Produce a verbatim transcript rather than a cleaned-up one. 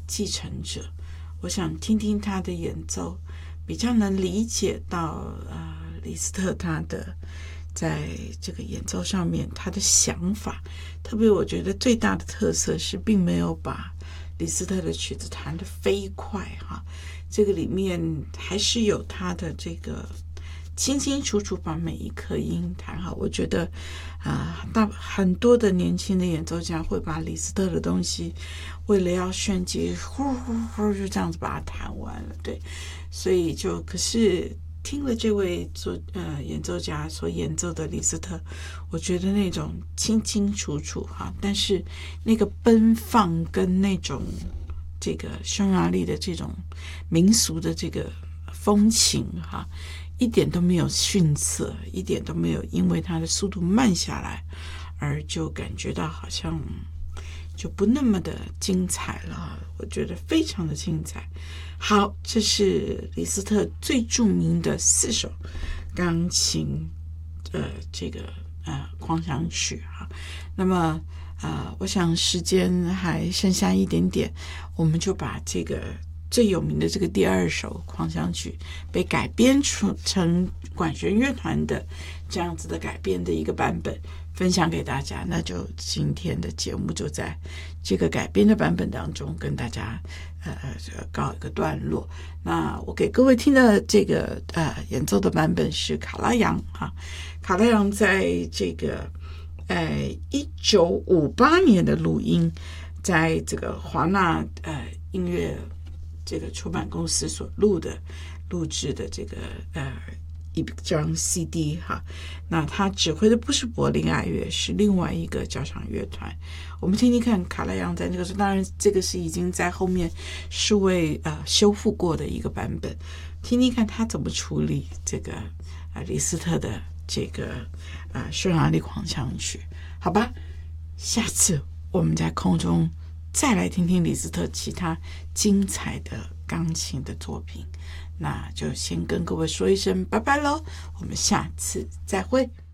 继承者，我想听听他的演奏，比较能理解到呃李斯特他的在这个演奏上面他的想法。特别我觉得最大的特色是并没有把李斯特的曲子弹得飞快哈，这个里面还是有他的这个清清楚楚把每一颗音弹好。我觉得啊、呃，大很多的年轻的演奏家会把李斯特的东西为了要炫技，呼呼呼就这样子把它弹完了，对，所以就可是听了这位作呃演奏家所演奏的李斯特，我觉得那种清清楚楚哈，但是那个奔放跟那种这个匈牙利的这种民俗的这个风情哈，一点都没有逊色，一点都没有因为它的速度慢下来而就感觉到好像就不那么的精彩了。我觉得非常的精彩。好，这是李斯特最著名的四首钢琴呃这个呃狂想曲哈。那么呃我想时间还剩下一点点，我们就把这个最有名的这个第二首狂想曲被改编出成管弦乐团的这样子的改编的一个版本分享给大家。那就今天的节目就在这个改编的版本当中跟大家呃告一个段落。那我给各位听的这个呃演奏的版本是卡拉扬哈，卡拉扬在这个呃一九五八年的录音，在这个华纳呃音乐这个出版公司所录的录制的这个呃一张 C D 哈。那他指挥的不是柏林爱乐，是另外一个交响乐团。我们听听看卡拉扬在那个时候，当然这个是已经在后面数位呃修复过的一个版本，听听看他怎么处理这个呃李斯特的这个呃匈牙利狂想曲，好吧？下次我们在空中再来听听李斯特其他精彩的钢琴的作品。那就先跟各位说一声拜拜喽，我们下次再会。